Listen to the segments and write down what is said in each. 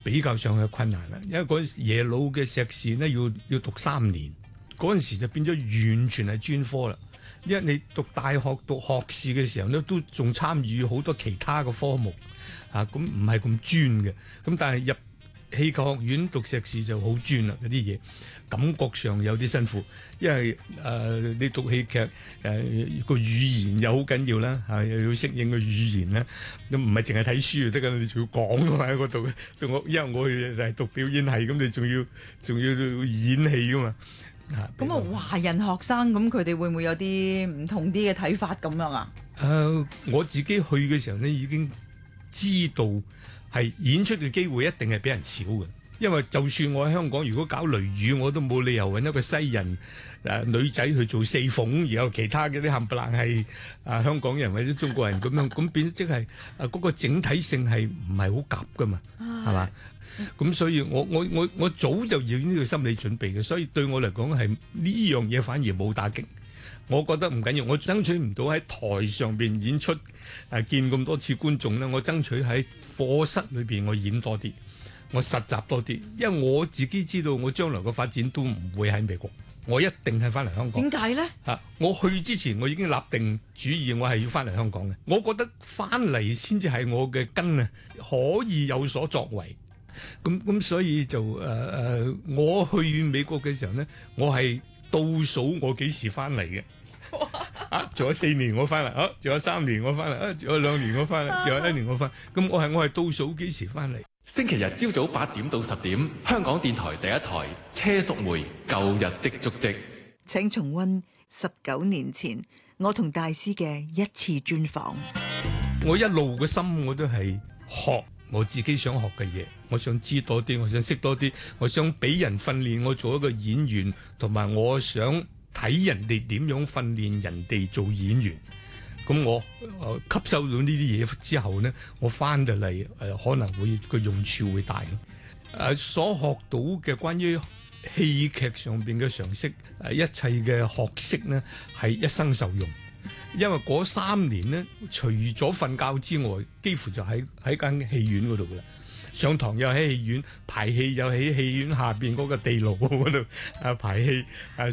比較上嘅困難啦。因為嗰陣時耶魯嘅碩士呢要讀3年，嗰陣時就變咗完全係專科啦。因為你讀大學讀學士嘅時候呢，都仲參與好多其他嘅科目咁唔係咁專嘅。咁但係入戲劇學院讀碩士就好專啦，嗰啲嘢感覺上有啲辛苦，因為你讀戲劇個語言又好緊要啦，又要適應個語言啦，都唔係淨係睇書就得㗎，你仲要講㗎嘛喺嗰度。因為我係讀表演系，咁你仲要演戲㗎嘛。 咁華人學生咁佢哋會唔會有啲唔同啲嘅睇法咁樣啊？ 我自己去嘅時候呢，已經知道係演出嘅機會一定係比人少嘅，因為就算我喺香港，如果搞雷雨，我都冇理由揾一個西人女仔去做四鳳，然後其他嘅啲冚唪唥係香港人或者中國人咁樣，咁變即係嗰個整體性係唔係好夾噶嘛，係嘛？咁所以我早就要呢個心理準備嘅，所以對我嚟講係呢樣嘢反而冇打擊。我覺得唔緊要，我爭取唔到喺台上邊演出見咁多次觀眾咧，我爭取喺課室裏邊我演多啲，我實習多啲，因為我自己知道我將來嘅發展都唔會喺美國，我一定係翻嚟香港。 點解咧？ 我去之前我已經立定主意，我係要翻嚟香港嘅。我覺得翻嚟先至係我嘅根啊，可以有所作為。咁所以就我去美國嘅時候呢，我係倒數我幾時翻嚟嘅。仲有4年我翻嚟，仲有3年我翻嚟，仲有2年我翻嚟，仲有1年我翻。咁我係倒數幾時翻嚟？ 星期日朝早8點到10點，香港電台第一台車淑梅舊日的足跡， 請重溫19年前我同大師嘅一次專訪。 我一路嘅心我都係學我自己想學嘅嘢，我想知多啲，我想識多啲，我想俾人訓練我做一個演員，同埋我想睇人哋點樣訓練人哋做演員。咁我吸收到呢啲嘢之後呢，我翻到嚟可能會個用處會大咯。所學到嘅關於戲劇上邊嘅常識，一切嘅學識呢係一生受用。因為嗰3年呢，除咗瞓覺之外，幾乎就喺間戲院嗰度噶啦。上堂又喺戲院，排戲又喺戲院下邊嗰個地牢嗰度排戲。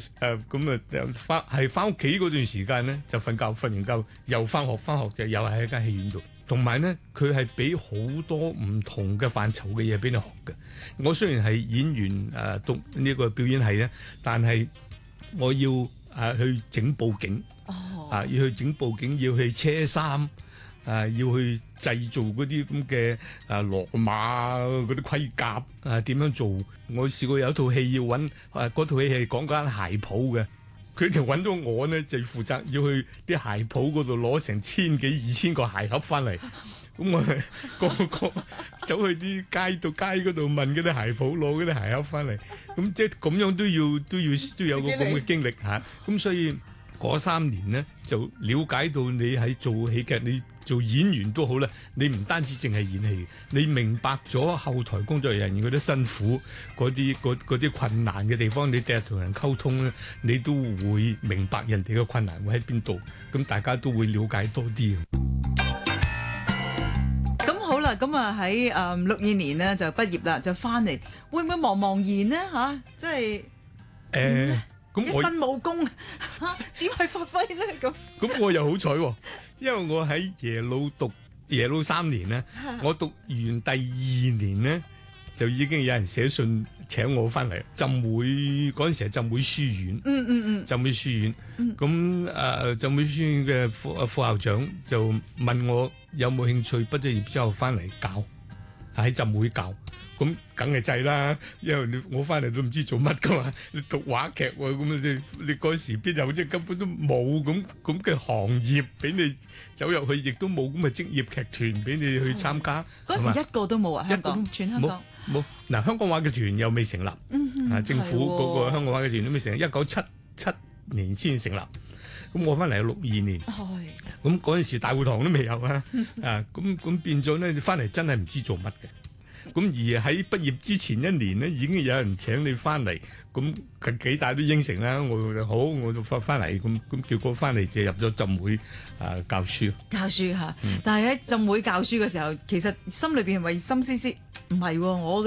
翻屋企嗰段時間呢，就瞓覺，瞓完覺又翻學就又係喺間戲院度。同埋呢，佢係俾好多唔同嘅範疇嘅嘢俾你學嘅。我雖然係演員讀呢個表演系咧，但係我要去整佈景。要去整佈景，要去車衫，要去製造嗰啲咁嘅羅馬嗰啲盔甲點樣做？我試過有一套戲要揾嗰套戲係講間鞋鋪嘅，佢哋揾到我呢，就負責要去啲鞋鋪嗰度攞成1000幾2000個鞋盒翻嚟。咁我係個走去啲街嗰度問嗰啲鞋鋪攞嗰啲鞋盒翻嚟。咁即係咁樣都有個咁嘅經歷嚇。咁所以嗰3年呢，就了解到你喺做戲劇，你做演員都好啦。你唔單止淨係演戲，你明白咗後台工作人員嗰啲辛苦，嗰啲困難嘅地方，你第日同人溝通咧，你都會明白人哋嘅困難會喺邊度。咁大家都會了解多啲。 咁好啦，咁喺62年呢就畢業啦，就翻嚟，會唔會茫然呢？即係一身武功點去發揮咧？咁我又好彩喎，因為我喺耶魯讀耶魯3年咧，我讀完第2年咧，就已經有人寫信請我翻嚟浸會。嗰陣時係浸會書院，浸會書院。咁浸會書院嘅副校長就問我有冇興趣畢咗業之後翻嚟教，喺浸會教。咁梗係制啦，因為我翻嚟都唔知做乜噶嘛，你讀話劇喎，咁你嗰時邊有，即係根本都冇咁嘅行業俾你走入去，亦都冇咁嘅職業劇團俾你去參加。 嗰時一個都冇啊，香港全香港冇。嗱，香港話劇團又未成立，政府嗰個香港話劇團都未成立，1977年先成立。咁我翻嚟係62年，咁嗰陣時大會堂都未有啊，咁變咗咧，你翻嚟真係唔知做乜嘅。 咁而喺畢業之前一年呢，已經有人請你翻嚟，咁幾大都應承啦。我就好，我就翻嚟，咁結果翻嚟就入咗浸會教書。 教書嚇，但係喺浸會教書嘅時候，其實心裏邊係咪心思思唔係喎？我